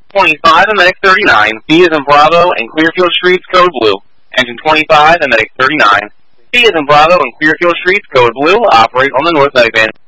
25 and medic 39, B is in Bravo and Clearfield Streets, code blue. Engine 25 and medic 39, B is in Bravo and Clearfield Streets, code blue, operate on the north medic band.